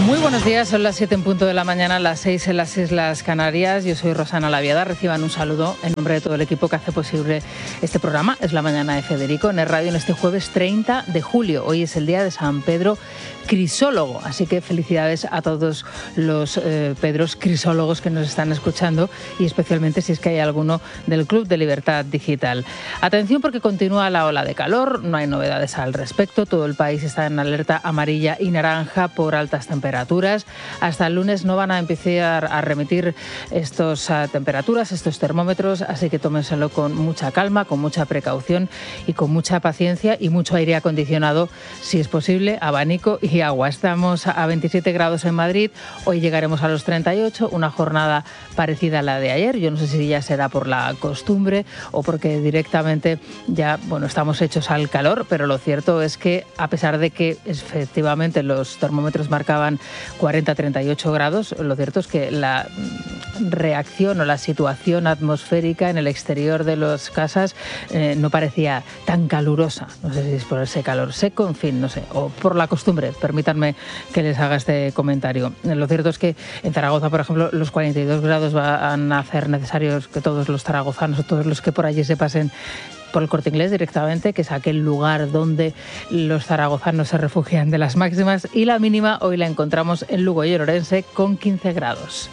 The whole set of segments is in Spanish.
Muy buenos días, son las 7 en punto de la mañana, las 6 en las Islas Canarias. Yo soy Rosana Laviada, reciban un saludo en nombre de todo el equipo que hace posible este programa. Es la mañana de Federico en el radio en este jueves 30 de julio. Hoy es el día de San Pedro Crisólogo, así que felicidades a todos los Pedros crisólogos que nos están escuchando y especialmente si es que hay alguno del Club de Libertad Digital. Atención porque continúa la ola de calor, no hay novedades al respecto, todo el país está en alerta amarilla y naranja por altas temperaturas. Hasta el lunes no van a empezar a remitir estas temperaturas, estos termómetros, así que tómenselo con mucha calma, con mucha precaución y con mucha paciencia y mucho aire acondicionado, si es posible, abanico y agua. Estamos a 27 grados en Madrid, hoy llegaremos a los 38, una jornada parecida a la de ayer. Yo no sé si ya será por la costumbre o porque directamente ya, estamos hechos al calor, pero lo cierto es que a pesar de que efectivamente los termómetros marcaban 40-38 grados, lo cierto es que la reacción o la situación atmosférica en el exterior de las casas no parecía tan calurosa. No sé si es por ese calor seco, en fin, no sé, o por la costumbre. Permítanme que les haga este comentario. Lo cierto es que en Zaragoza, por ejemplo, los 42 grados van a hacer necesarios que todos los zaragozanos o todos los que por allí se pasen por el Corte Inglés directamente, que es aquel lugar donde los zaragozanos se refugian de las máximas, y la mínima hoy la encontramos en Lugo y en Orense con 15 grados.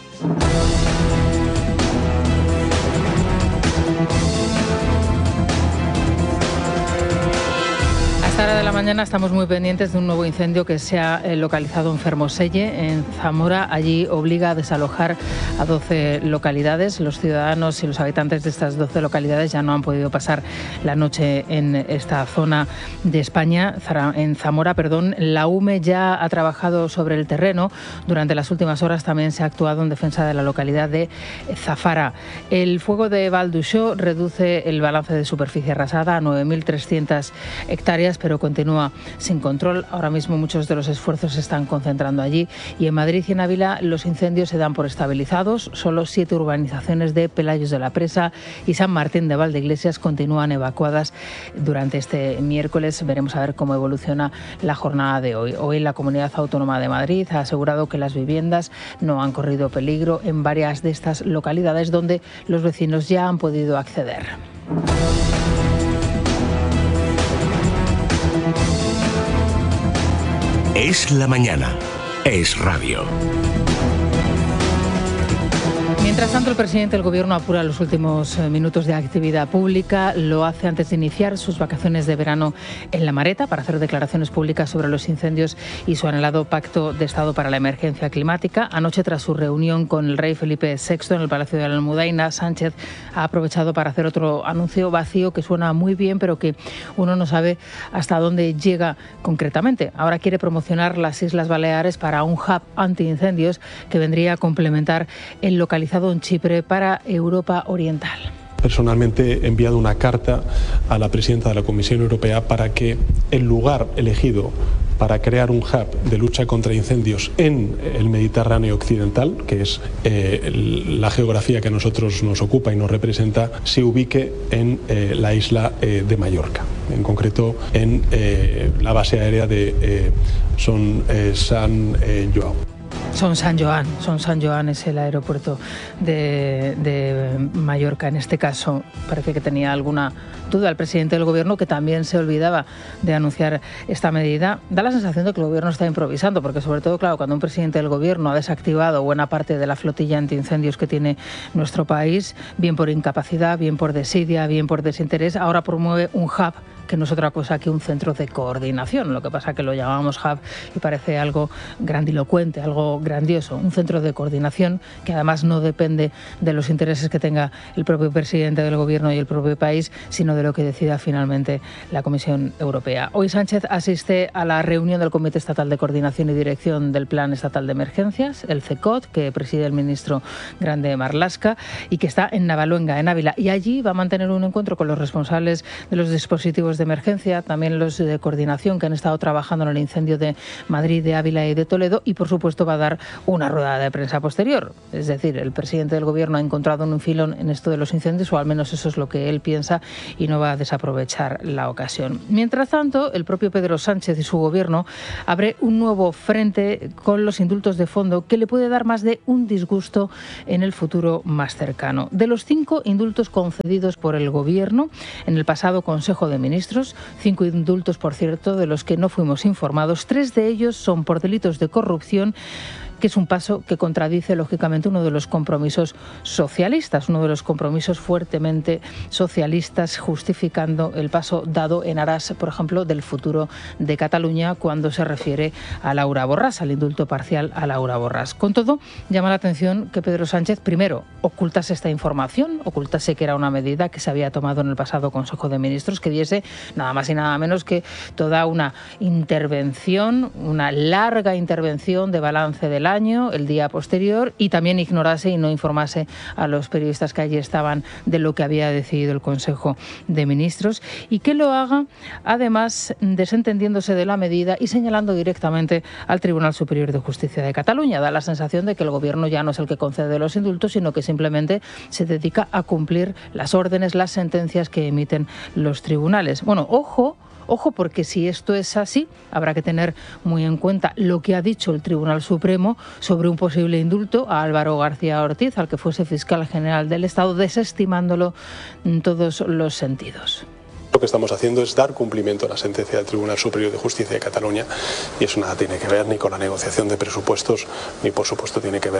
A esta hora de la mañana estamos muy pendientes de un nuevo incendio que se ha localizado en Fermoselle, en Zamora. Allí obliga a desalojar a 12 localidades. Los ciudadanos y los habitantes de estas 12 localidades ya no han podido pasar la noche en esta zona de España, en Zamora, La UME ya ha trabajado sobre el terreno. Durante las últimas horas también se ha actuado en defensa de la localidad de Zafara. El fuego de Val d'Uixó reduce el balance de superficie arrasada a 9.300 hectáreas, pero continúa sin control. Ahora mismo muchos de los esfuerzos se están concentrando allí y en Madrid y en Ávila los incendios se dan por estabilizados. Solo 7 urbanizaciones de Pelayos de la Presa y San Martín de Valdeiglesias continúan evacuadas durante este miércoles. Veremos a ver cómo evoluciona la jornada de hoy. Hoy la Comunidad Autónoma de Madrid ha asegurado que las viviendas no han corrido peligro en varias de estas localidades donde los vecinos ya han podido acceder. Es la mañana. Es radio. Mientras tanto, el presidente del Gobierno apura los últimos minutos de actividad pública. Lo hace antes de iniciar sus vacaciones de verano en La Mareta para hacer declaraciones públicas sobre los incendios y su anhelado pacto de Estado para la emergencia climática. Anoche, tras su reunión con el rey Felipe VI en el Palacio de la Almudaina, Sánchez ha aprovechado para hacer otro anuncio vacío que suena muy bien, pero que uno no sabe hasta dónde llega concretamente. Ahora quiere promocionar las Islas Baleares para un hub antiincendios que vendría a complementar el localizado en Chipre para Europa Oriental. Personalmente he enviado una carta a la presidenta de la Comisión Europea para que el lugar elegido para crear un hub de lucha contra incendios en el Mediterráneo occidental, que es la geografía que a nosotros nos ocupa y nos representa, se ubique en la isla de Mallorca, en concreto en la base aérea de Son San Joan es el aeropuerto de Mallorca. En este caso parece que tenía alguna duda el presidente del Gobierno, que también se olvidaba de anunciar esta medida. Da la sensación de que el Gobierno está improvisando, porque sobre todo, claro, cuando un presidente del Gobierno ha desactivado buena parte de la flotilla antiincendios que tiene nuestro país, bien por incapacidad, bien por desidia, bien por desinterés, ahora promueve un hub que no es otra cosa que un centro de coordinación. Lo que pasa que lo llamamos hub y parece algo grandilocuente, algo grandioso. Un centro de coordinación que además no depende de los intereses que tenga el propio presidente del Gobierno y el propio país, sino de lo que decida finalmente la Comisión Europea. Hoy Sánchez asiste a la reunión del Comité Estatal de Coordinación y Dirección del Plan Estatal de Emergencias, el CECOT, que preside el ministro Grande Marlaska y que está en Navaluenga, en Ávila. Y allí va a mantener un encuentro con los responsables de los dispositivos de emergencia, también los de coordinación que han estado trabajando en el incendio de Madrid, de Ávila y de Toledo, y por supuesto va a dar una rueda de prensa posterior. Es decir, el presidente del Gobierno ha encontrado un filón en esto de los incendios, o al menos eso es lo que él piensa, y no va a desaprovechar la ocasión. Mientras tanto, el propio Pedro Sánchez y su Gobierno abre un nuevo frente con los indultos de fondo que le puede dar más de un disgusto en el futuro más cercano. De los 5 indultos concedidos por el Gobierno en el pasado Consejo de Ministros, 5 indultos, por cierto, de los que no fuimos informados, 3 de ellos son por delitos de corrupción, que es un paso que contradice, lógicamente, uno de los compromisos socialistas, uno de los compromisos fuertemente socialistas, justificando el paso dado en aras, por ejemplo, del futuro de Cataluña, cuando se refiere a Laura Borràs, al indulto parcial a Laura Borràs. Con todo, llama la atención que Pedro Sánchez, primero, ocultase esta información, ocultase que era una medida que se había tomado en el pasado Consejo de Ministros, que diese nada más y nada menos que toda una intervención, una larga intervención de balance del año, el día posterior, y también ignorase y no informase a los periodistas que allí estaban de lo que había decidido el Consejo de Ministros, y que lo haga además desentendiéndose de la medida y señalando directamente al Tribunal Superior de Justicia de Cataluña. Da la sensación de que el Gobierno ya no es el que concede los indultos, sino que simplemente se dedica a cumplir las órdenes, las sentencias que emiten los tribunales. Bueno, ojo, porque si esto es así, habrá que tener muy en cuenta lo que ha dicho el Tribunal Supremo sobre un posible indulto a Álvaro García Ortiz, al que fuese fiscal general del Estado, desestimándolo en todos los sentidos. Lo que estamos haciendo es dar cumplimiento a la sentencia del Tribunal Superior de Justicia de Cataluña, y eso nada tiene que ver ni con la negociación de presupuestos, ni por supuesto tiene que ver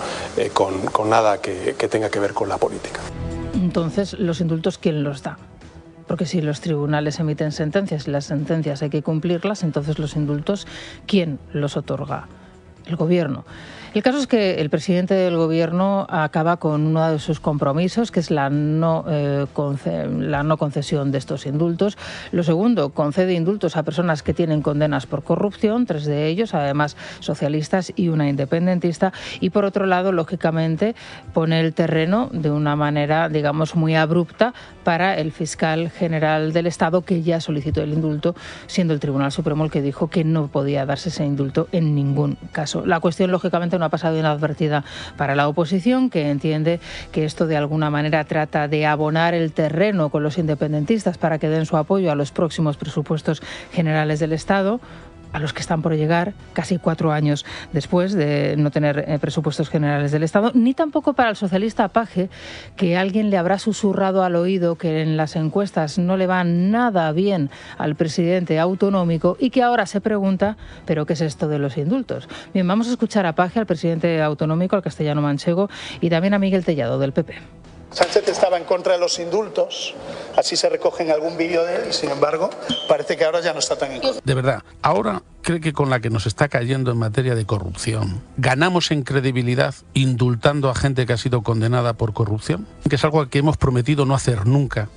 con nada que tenga que ver con la política. Entonces, ¿los indultos quién los da? Porque si los tribunales emiten sentencias y las sentencias hay que cumplirlas, entonces los indultos, ¿quién los otorga? El Gobierno. El caso es que el presidente del Gobierno acaba con uno de sus compromisos, que es la no concesión de estos indultos. Lo segundo, concede indultos a personas que tienen condenas por corrupción, 3 de ellos, además socialistas y una independentista. Y por otro lado, lógicamente, pone el terreno de una manera, digamos, muy abrupta para el fiscal general del Estado, que ya solicitó el indulto, siendo el Tribunal Supremo el que dijo que no podía darse ese indulto en ningún caso. La cuestión, lógicamente, no ha pasado inadvertida para la oposición, que entiende que esto de alguna manera trata de abonar el terreno con los independentistas para que den su apoyo a los próximos presupuestos generales del Estado, a los que están por llegar casi 4 años después de no tener presupuestos generales del Estado, ni tampoco para el socialista Page, que alguien le habrá susurrado al oído que en las encuestas no le va nada bien al presidente autonómico y que ahora se pregunta, ¿pero qué es esto de los indultos? Bien, vamos a escuchar a Page, al presidente autonómico, al castellano manchego, y también a Miguel Tellado, del PP. Sánchez estaba en contra de los indultos, así se recoge en algún vídeo de él, y sin embargo parece que ahora ya no está tan en contra. De verdad, ahora cree que con la que nos está cayendo en materia de corrupción, ¿ganamos en credibilidad indultando a gente que ha sido condenada por corrupción? Que es algo que hemos prometido no hacer nunca.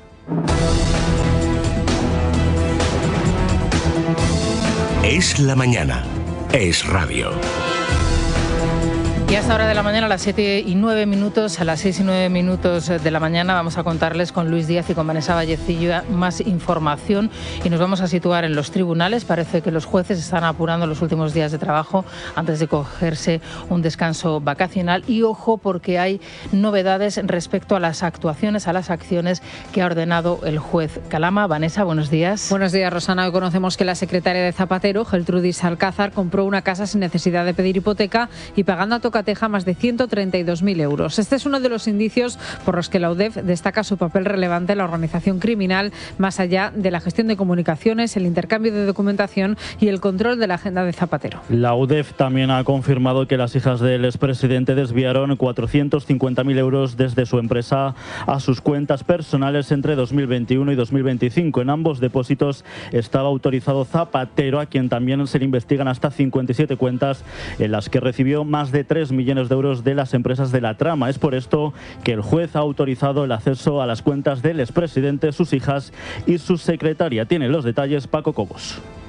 Es la mañana. Es radio. Y a esta hora de la mañana, a las 7:09, a las 6:09 de la mañana, vamos a contarles con Luis Díaz y con Vanessa Vallecillo más información, y nos vamos a situar en los tribunales. Parece que los jueces están apurando los últimos días de trabajo antes de cogerse un descanso vacacional. Y ojo, porque hay novedades respecto a las actuaciones, a las acciones que ha ordenado el juez Calama. Vanessa, buenos días. Buenos días, Rosana. Hoy conocemos que la secretaria de Zapatero, Geltrudis Alcázar, compró una casa sin necesidad de pedir hipoteca y pagando a tocateja más de 132.000 euros. Este es uno de los indicios por los que la UDEF destaca su papel relevante en la organización criminal, más allá de la gestión de comunicaciones, el intercambio de documentación y el control de la agenda de Zapatero. La UDEF también ha confirmado que las hijas del expresidente desviaron 450.000 euros desde su empresa a sus cuentas personales entre 2021 y 2025. En ambos depósitos estaba autorizado Zapatero, a quien también se le investigan hasta 57 cuentas en las que recibió más de 3 millones de euros de las empresas de la trama. Es por esto que el juez ha autorizado el acceso a las cuentas del expresidente, sus hijas y su secretaria. Tiene los detalles Paco Cobos.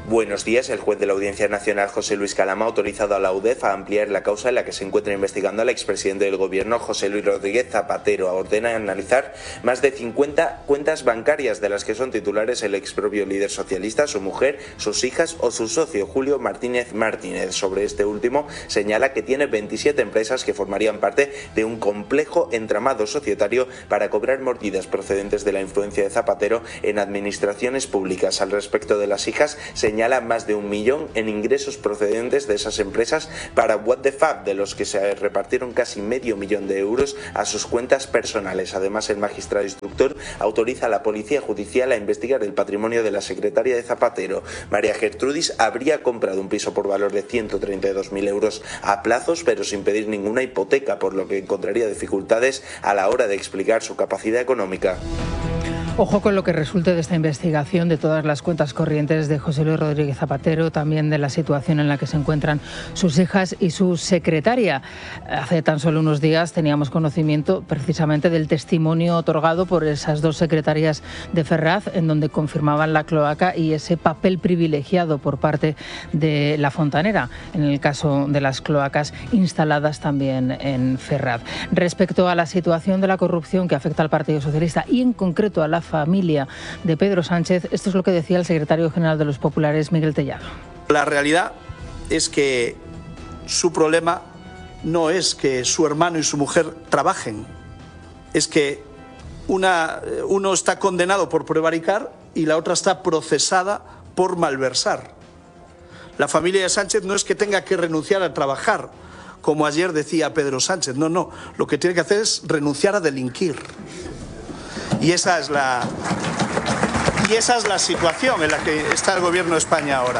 Buenos días. El juez de la Audiencia Nacional, José Luis Calama, ha autorizado a la UDEF a ampliar la causa en la que se encuentra investigando al expresidente del Gobierno, José Luis Rodríguez Zapatero. Ordena analizar más de 50 cuentas bancarias de las que son titulares el expropio líder socialista, su mujer, sus hijas o su socio, Julio Martínez Martínez. Sobre este último, señala que tiene 27 empresas que formarían parte de un complejo entramado societario para cobrar mordidas procedentes de la influencia de Zapatero en administraciones públicas. Al respecto de las hijas, señala más de 1 millón en ingresos procedentes de esas empresas para What the Fuck, de los que se repartieron casi medio millón de euros a sus cuentas personales. Además, el magistrado instructor autoriza a la Policía Judicial a investigar el patrimonio de la secretaria de Zapatero. María Gertrudis habría comprado un piso por valor de 132.000 euros a plazos, pero sin pedir ninguna hipoteca, por lo que encontraría dificultades a la hora de explicar su capacidad económica. Ojo con lo que resulte de esta investigación de todas las cuentas corrientes de José Luis Rodríguez Zapatero, también de la situación en la que se encuentran sus hijas y su secretaria. Hace tan solo unos días teníamos conocimiento precisamente del testimonio otorgado por esas dos secretarias de Ferraz, en donde confirmaban la cloaca y ese papel privilegiado por parte de la fontanera, en el caso de las cloacas instaladas también en Ferraz. Respecto a la situación de la corrupción que afecta al Partido Socialista y en concreto a la familia de Pedro Sánchez, esto es lo que decía el secretario general de los Populares, Miguel Tellado. La realidad es que su problema no es que su hermano y su mujer trabajen, es que uno está condenado por prevaricar y la otra está procesada por malversar. La familia de Sánchez no es que tenga que renunciar a trabajar, como ayer decía Pedro Sánchez, no, lo que tiene que hacer es renunciar a delinquir. Y esa es la situación en la que está el Gobierno de España ahora.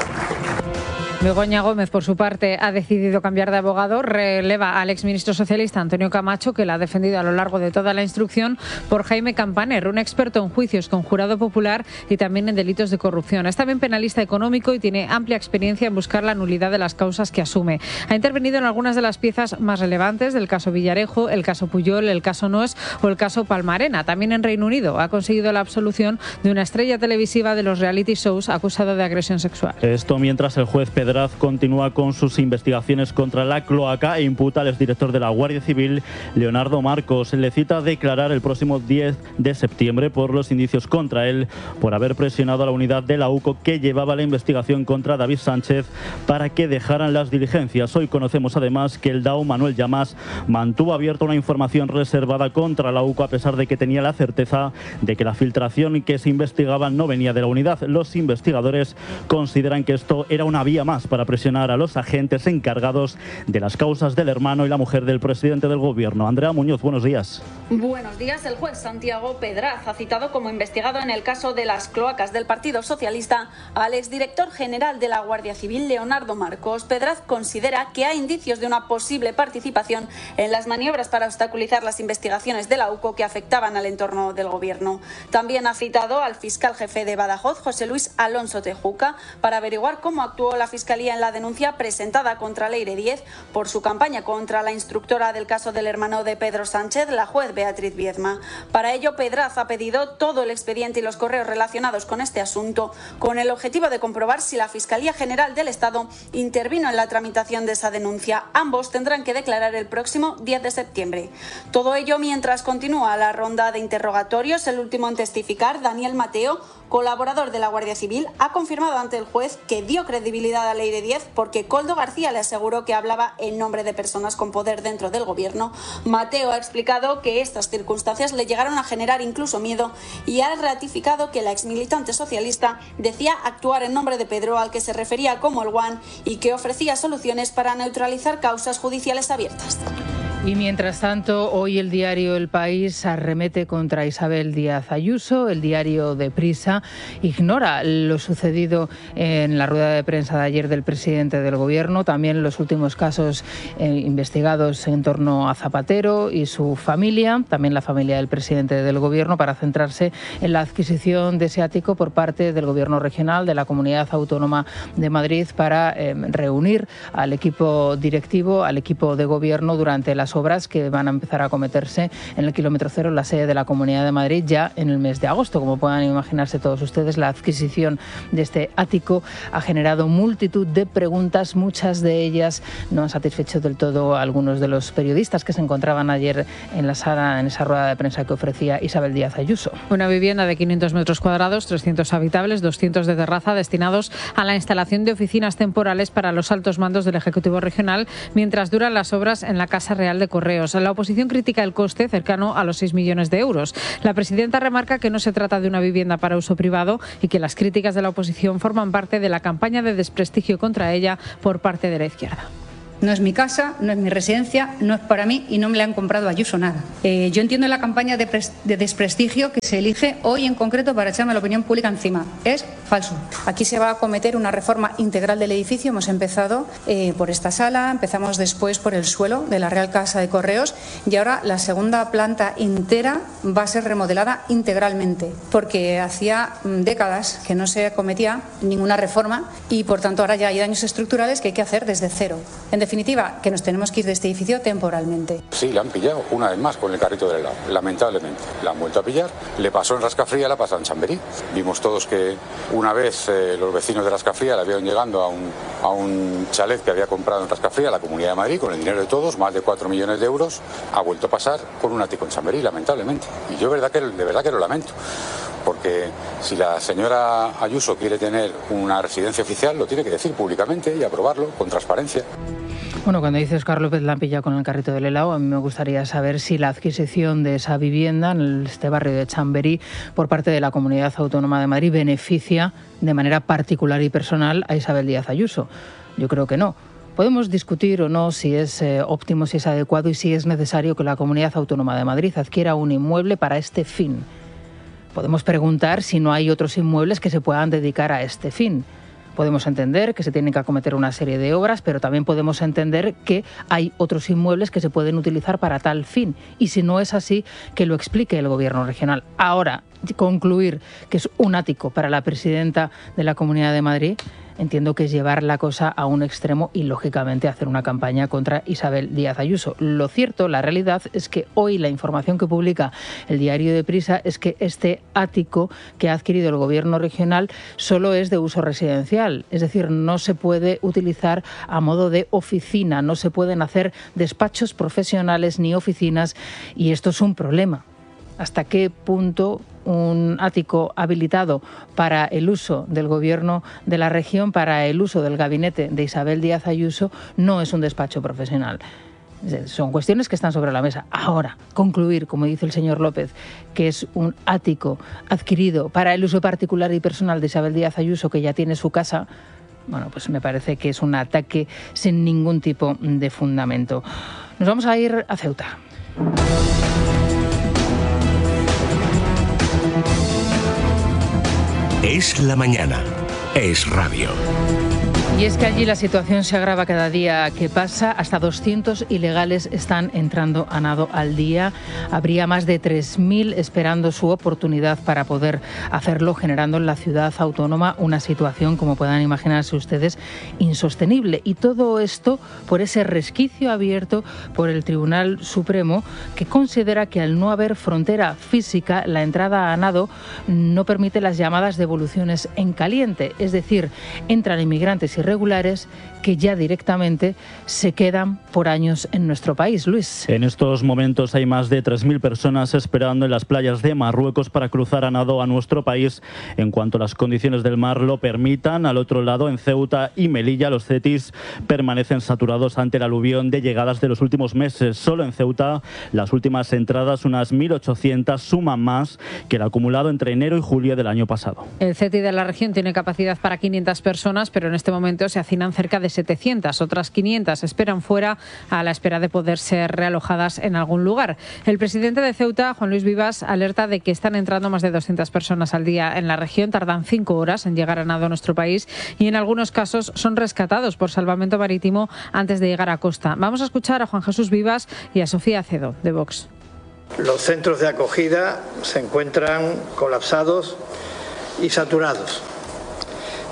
Begoña Gómez, por su parte, ha decidido cambiar de abogado. Releva al exministro socialista Antonio Camacho, que la ha defendido a lo largo de toda la instrucción, por Jaime Campaner, un experto en juicios con jurado popular y también en delitos de corrupción. Es también penalista económico y tiene amplia experiencia en buscar la nulidad de las causas que asume. Ha intervenido en algunas de las piezas más relevantes del caso Villarejo, el caso Pujol, el caso Noes o el caso Palmarena. También en Reino Unido ha conseguido la absolución de una estrella televisiva de los reality shows acusada de agresión sexual. Esto mientras el juez Pedraz continúa con sus investigaciones contra la cloaca e imputa al exdirector de la Guardia Civil, Leonardo Marcos. Le cita a declarar el próximo 10 de septiembre por los indicios contra él por haber presionado a la unidad de la UCO que llevaba la investigación contra David Sánchez para que dejaran las diligencias. Hoy conocemos además que el DAO Manuel Llamas mantuvo abierta una información reservada contra la UCO a pesar de que tenía la certeza de que la filtración que se investigaba no venía de la unidad. Los investigadores consideran que esto era una vía más para presionar a los agentes encargados de las causas del hermano y la mujer del presidente del Gobierno. Andrea Muñoz, buenos días. Buenos días. El juez Santiago Pedraz ha citado como investigado en el caso de las cloacas del Partido Socialista al exdirector general de la Guardia Civil, Leonardo Marcos. Pedraz considera que hay indicios de una posible participación en las maniobras para obstaculizar las investigaciones de la UCO que afectaban al entorno del Gobierno. También ha citado al fiscal jefe de Badajoz, José Luis Alonso Tejuca, para averiguar cómo actuó la Fiscalía en la denuncia presentada contra Leire Díez por su campaña contra la instructora del caso del hermano de Pedro Sánchez, la juez Beatriz Viedma. Para ello, Pedraz ha pedido todo el expediente y los correos relacionados con este asunto, con el objetivo de comprobar si la Fiscalía General del Estado intervino en la tramitación de esa denuncia. Ambos tendrán que declarar el próximo 10 de septiembre. Todo ello mientras continúa la ronda de interrogatorios. El último en testificar, Daniel Mateo, colaborador de la Guardia Civil, ha confirmado ante el juez que dio credibilidad a Leire Díez porque Koldo García le aseguró que hablaba en nombre de personas con poder dentro del Gobierno. Mateo ha explicado que estas circunstancias le llegaron a generar incluso miedo y ha ratificado que la exmilitante socialista decía actuar en nombre de Pedro, al que se refería como el One, y que ofrecía soluciones para neutralizar causas judiciales abiertas. Y mientras tanto, hoy el diario El País arremete contra Isabel Díaz Ayuso. El diario Deprisa ignora lo sucedido en la rueda de prensa de ayer del presidente del Gobierno, también los últimos casos investigados en torno a Zapatero y su familia, también la familia del presidente del Gobierno, para centrarse en la adquisición de ese ático por parte del Gobierno regional de la Comunidad Autónoma de Madrid para reunir al equipo directivo, al equipo de Gobierno durante las las obras que van a empezar a acometerse en el kilómetro cero, en la sede de la Comunidad de Madrid, ya en el mes de agosto. Como puedan imaginarse todos ustedes, la adquisición de este ático ha generado multitud de preguntas. Muchas de ellas no han satisfecho del todo a algunos de los periodistas que se encontraban ayer en la sala, en esa rueda de prensa que ofrecía Isabel Díaz Ayuso. Una vivienda de 500 metros cuadrados, 300 habitables, 200 de terraza, destinados a la instalación de oficinas temporales para los altos mandos del Ejecutivo Regional mientras duran las obras en la Casa Real de Correos. La oposición critica el coste, cercano a los 6 millones de euros. La presidenta remarca que no se trata de una vivienda para uso privado y que las críticas de la oposición forman parte de la campaña de desprestigio contra ella por parte de la izquierda. No es mi casa, no es mi residencia, no es para mí y no me le han comprado a Ayuso nada. Yo entiendo la campaña de desprestigio que se elige hoy en concreto para echarme la opinión pública encima. Es falso. Aquí se va a acometer una reforma integral del edificio. Hemos empezado por esta sala, empezamos después por el suelo de la Real Casa de Correos y ahora la segunda planta entera va a ser remodelada integralmente porque hacía décadas que no se acometía ninguna reforma y por tanto ahora ya hay daños estructurales que hay que hacer desde cero. En definitiva, que nos tenemos que ir de este edificio temporalmente. Sí, la han pillado una vez más con el carrito del helado, lamentablemente. La han vuelto a pillar, le pasó en Rascafría, la pasó en Chamberí. Vimos todos que una vez los vecinos de Rascafría la vieron llegando a un chalet que había comprado en Rascafría, la Comunidad de Madrid, con el dinero de todos, más de 4 millones de euros, ha vuelto a pasar con un ático en Chamberí, lamentablemente. Y yo de verdad que lo lamento. Porque si la señora Ayuso quiere tener una residencia oficial, lo tiene que decir públicamente y aprobarlo con transparencia. Bueno, cuando dice Óscar López la han pillado con el carrito del helado, a mí me gustaría saber si la adquisición de esa vivienda en este barrio de Chamberí por parte de la Comunidad Autónoma de Madrid beneficia de manera particular y personal a Isabel Díaz Ayuso. Yo creo que no. Podemos discutir o no si es óptimo, si es adecuado y si es necesario que la Comunidad Autónoma de Madrid adquiera un inmueble para este fin. Podemos preguntar si no hay otros inmuebles que se puedan dedicar a este fin. Podemos entender que se tienen que acometer una serie de obras, pero también podemos entender que hay otros inmuebles que se pueden utilizar para tal fin. Y si no es así, que lo explique el Gobierno regional. Ahora, concluir que es un ático para la presidenta de la Comunidad de Madrid, entiendo que es llevar la cosa a un extremo y, lógicamente, hacer una campaña contra Isabel Díaz Ayuso. Lo cierto, la realidad, es que hoy la información que publica el diario Deprisa es que este ático que ha adquirido el Gobierno regional solo es de uso residencial. Es decir, no se puede utilizar a modo de oficina, no se pueden hacer despachos profesionales ni oficinas, y esto es un problema. ¿Hasta qué punto un ático habilitado para el uso del Gobierno de la región, para el uso del gabinete de Isabel Díaz Ayuso, no es un despacho profesional? Son cuestiones que están sobre la mesa. Ahora, concluir, como dice el señor López, que es un ático adquirido para el uso particular y personal de Isabel Díaz Ayuso, que ya tiene su casa, bueno, pues me parece que es un ataque sin ningún tipo de fundamento. Nos vamos a ir a Ceuta. Es la mañana. Es radio. Y es que allí la situación se agrava cada día que pasa. Hasta 200 ilegales están entrando a nado al día. Habría más de 3.000 esperando su oportunidad para poder hacerlo, generando en la ciudad autónoma una situación, como puedan imaginarse ustedes, insostenible. Y todo esto por ese resquicio abierto por el Tribunal Supremo, que considera que al no haber frontera física, la entrada a nado no permite las llamadas devoluciones en caliente. Es decir, entran inmigrantes irregulares que ya directamente se quedan por años en nuestro país. Luis. En estos momentos hay más de 3.000 personas esperando en las playas de Marruecos para cruzar a nado a nuestro país en cuanto las condiciones del mar lo permitan. Al otro lado, en Ceuta y Melilla, los cetis permanecen saturados ante el aluvión de llegadas de los últimos meses. Solo en Ceuta, las últimas entradas, unas 1.800, suman más que el acumulado entre enero y julio del año pasado. El CETI de la región tiene capacidad para 500 personas, pero en este momento se hacinan cerca de 700. Otras 500 esperan fuera a la espera de poder ser realojadas en algún lugar. El presidente de Ceuta, Juan Luis Vivas, alerta de que están entrando más de 200 personas al día en la región. Tardan 5 horas en llegar a nado a nuestro país y en algunos casos son rescatados por salvamento marítimo antes de llegar a costa. Vamos a escuchar a Juan Jesús Vivas y a Sofía Acedo, de Vox. Los centros de acogida se encuentran colapsados y saturados.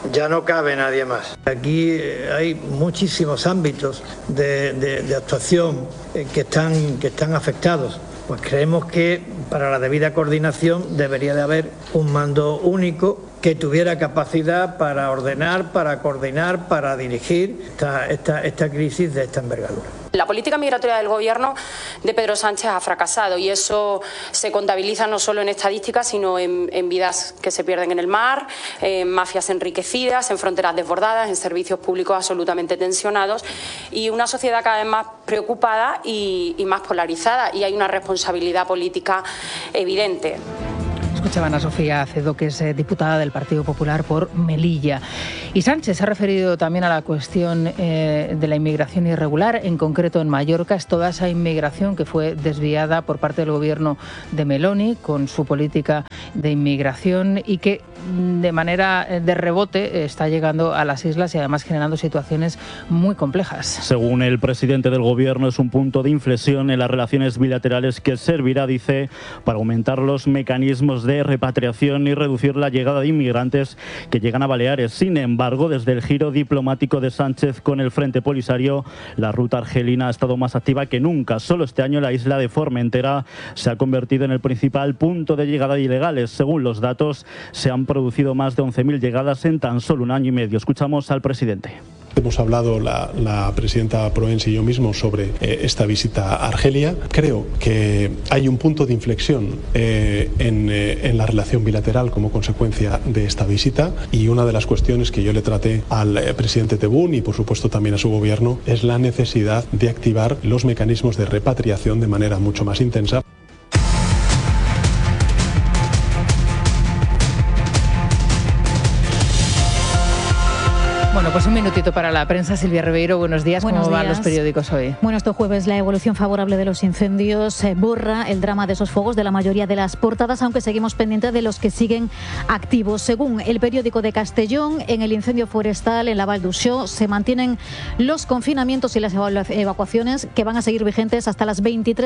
Ya no cabe nadie más. Aquí hay muchísimos ámbitos de actuación que están afectados. Pues creemos que para la debida coordinación debería de haber un mando único que tuviera capacidad para ordenar, para coordinar, para dirigir esta crisis de esta envergadura. La política migratoria del Gobierno de Pedro Sánchez ha fracasado y eso se contabiliza no solo en estadísticas, sino en vidas que se pierden en el mar, en mafias enriquecidas, en fronteras desbordadas, en servicios públicos absolutamente tensionados y una sociedad cada vez más preocupada y más polarizada, y hay una responsabilidad política evidente. Escuchaban a Sofía Acedo, que es diputada del Partido Popular por Melilla. Y Sánchez se ha referido también a la cuestión de la inmigración irregular, en concreto en Mallorca. Es toda esa inmigración que fue desviada por parte del gobierno de Meloni con su política de inmigración y que de manera de rebote está llegando a las islas y además generando situaciones muy complejas. Según el presidente del gobierno, es un punto de inflexión en las relaciones bilaterales que servirá, dice, para aumentar los mecanismos de repatriación y reducir la llegada de inmigrantes que llegan a Baleares. Sin embargo, desde el giro diplomático de Sánchez con el Frente Polisario, la ruta argelina ha estado más activa que nunca. Solo este año la isla de Formentera se ha convertido en el principal punto de llegada de ilegales. Según los datos, se han producido más de 11.000 llegadas en tan solo un año y medio. Escuchamos al presidente. Hemos hablado la presidenta Proens y yo mismo sobre esta visita a Argelia. Creo que hay un punto de inflexión en la relación bilateral como consecuencia de esta visita, y una de las cuestiones que yo le traté al presidente Tebboune y por supuesto también a su gobierno es la necesidad de activar los mecanismos de repatriación de manera mucho más intensa. Bueno, pues un minutito para la prensa. Silvia Ribeiro, buenos días. ¿Cómo van los periódicos hoy? Bueno, este jueves la evolución favorable de los incendios borra el drama de esos fuegos de la mayoría de las portadas, aunque seguimos pendientes de los que siguen activos. Según el periódico de Castellón, en el incendio forestal en la Val d'Uixó se mantienen los confinamientos y las evacuaciones que van a seguir vigentes hasta las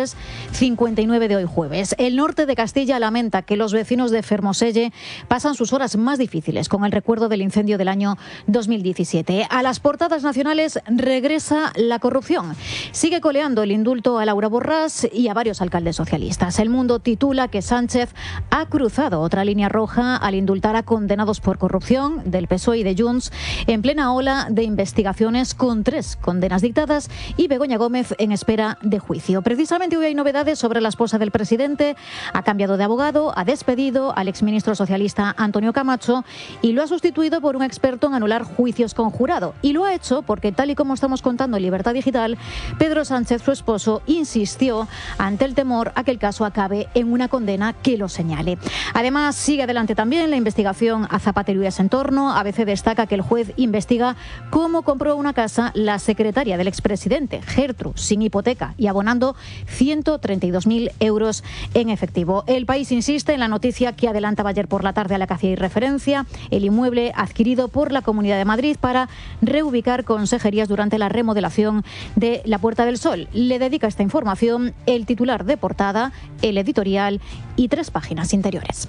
23:59 de hoy jueves. El norte de Castilla lamenta que los vecinos de Fermoselle pasan sus horas más difíciles con el recuerdo del incendio del año 2017. A las portadas nacionales regresa la corrupción. Sigue coleando el indulto a Laura Borràs y a varios alcaldes socialistas. El Mundo titula que Sánchez ha cruzado otra línea roja al indultar a condenados por corrupción del PSOE y de Junts en plena ola de investigaciones, con 3 condenas dictadas y Begoña Gómez en espera de juicio. Precisamente hoy hay novedades sobre la esposa del presidente. Ha cambiado de abogado, ha despedido al exministro socialista Antonio Camacho y lo ha sustituido por un experto en anular juicios con jurado. Y lo ha hecho porque, tal y como estamos contando en Libertad Digital, Pedro Sánchez, su esposo, insistió ante el temor a que el caso acabe en una condena que lo señale. Además, sigue adelante también la investigación a Zapatero y a su entorno. ABC destaca que el juez investiga cómo compró una casa la secretaria del expresidente, Gertrude, sin hipoteca y abonando 132.000 euros en efectivo. El País insiste en la noticia que adelantaba ayer por la tarde a la que hacía referencia: el inmueble adquirido por la Comunidad de Madrid para reubicar consejerías durante la remodelación de la Puerta del Sol. Le dedica esta información el titular de portada, el editorial y 3 páginas interiores.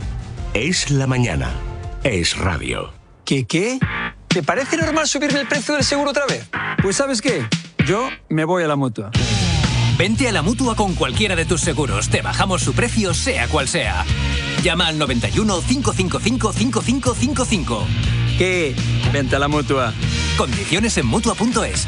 Es la mañana. Es radio. ¿Qué? ¿Te parece normal subirme el precio del seguro otra vez? Pues ¿sabes qué? Yo me voy a la Mutua. Vente a la Mutua con cualquiera de tus seguros. Te bajamos su precio, sea cual sea. Llama al 91 555 5555. ¿Qué? Vente a la Mutua. Condiciones en Mutua.es.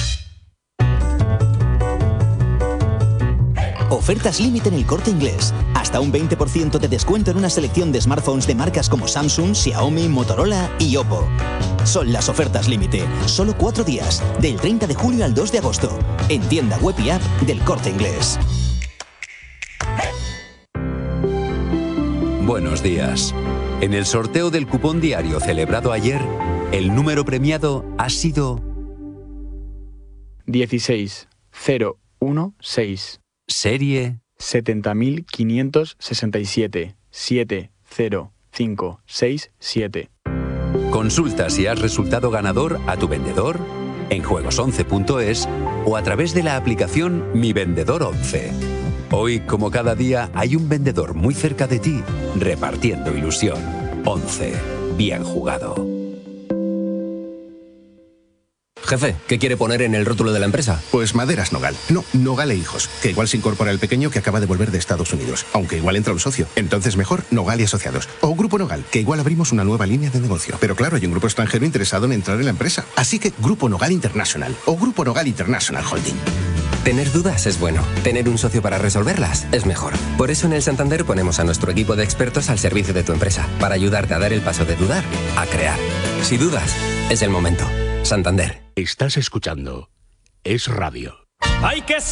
Ofertas límite en El Corte Inglés. Hasta un 20% de descuento en una selección de smartphones de marcas como Samsung, Xiaomi, Motorola y Oppo. Son las ofertas límite. Solo 4 días, del 30 de julio al 2 de agosto. En tienda web y app del Corte Inglés. Buenos días. En el sorteo del cupón diario celebrado ayer, el número premiado ha sido 16016. Serie 70.567. 70567. Consulta si has resultado ganador a tu vendedor en juegos11.es o a través de la aplicación Mi Vendedor 11. Hoy, como cada día, hay un vendedor muy cerca de ti repartiendo ilusión. 11. Bien jugado. Jefe, ¿qué quiere poner en el rótulo de la empresa? Pues Maderas Nogal. No, Nogal e Hijos, que igual se incorpora el pequeño que acaba de volver de Estados Unidos, aunque igual entra un socio. Entonces mejor Nogal y Asociados. O Grupo Nogal, que igual abrimos una nueva línea de negocio. Pero claro, hay un grupo extranjero interesado en entrar en la empresa. Así que Grupo Nogal International o Grupo Nogal International Holding. Tener dudas es bueno. Tener un socio para resolverlas es mejor. Por eso en el Santander ponemos a nuestro equipo de expertos al servicio de tu empresa, para ayudarte a dar el paso de dudar a crear. Si dudas, es el momento. Santander. Estás escuchando Es Radio. Hay que